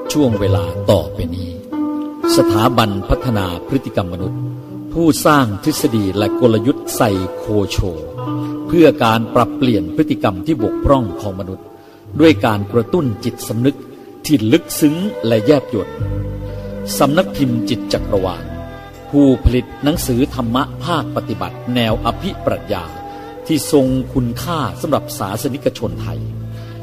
ช่วงเวลาต่อไปนี้สถาบันพัฒนาพฤติกรรมมนุษย์ผู้สร้างทฤษฎีและกลยุทธ์ไซโคโชเพื่อการปรับเปลี่ยนพฤติกรรมที่บกพร่องของมนุษย์ด้วยการกระตุ้นจิตสำนึกที่ลึกซึ้งและแยบยลสำนักพิมพ์จิตจักรวาลผู้ผลิตหนังสือธรรมะภาคปฏิบัติแนวอภิปรัชญาที่ทรงคุณค่าสำหรับศาสนิกชนไทย